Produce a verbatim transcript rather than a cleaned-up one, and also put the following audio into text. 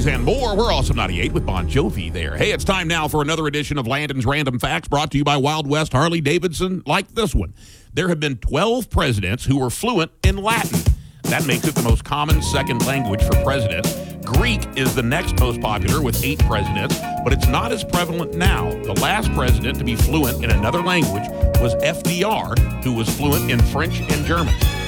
these and more. We're Awesome ninety-eight with Bon Jovi there. Hey, it's time now for another edition of Landon's Random Facts, brought to you by Wild West Harley-Davidson, like this one. There have been twelve presidents who were fluent in Latin. That makes it the most common second language for presidents. Greek is the next most popular with eight presidents, but it's not as prevalent now. The last president to be fluent in another language was F D R, who was fluent in French and German.